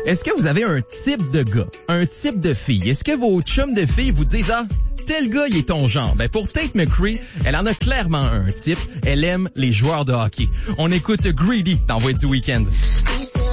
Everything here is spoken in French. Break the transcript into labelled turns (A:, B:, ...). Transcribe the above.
A: Est-ce que vous avez un type de gars, un type de fille? Est-ce que vos chums de filles vous disent, ah, tel gars, il est ton genre? Ben, pour Tate McCree, elle en a clairement un type. Elle aime les joueurs de hockey. On écoute Greedy dans Voix du Week-end.